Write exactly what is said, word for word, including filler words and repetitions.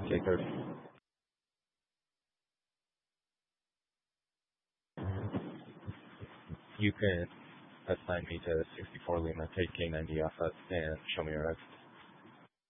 Take care. You can assign me to sixty-four Lima, take K ninety off us, and show me your X.